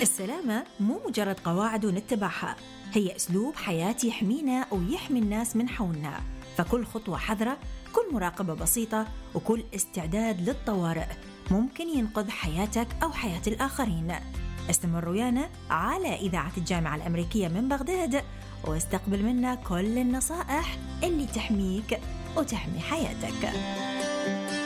السلامة مو مجرد قواعد ونتبعها، هي أسلوب حياة يحمينا ويحمي الناس من حولنا. فكل خطوة حذرة، كل مراقبة بسيطة، وكل استعداد للطوارئ ممكن ينقذ حياتك أو حياة الآخرين. استمروا ويانا على إذاعة الجامعة الأمريكية من بغداد، واستقبل منا كل النصائح اللي تحميك وتحمي حياتك.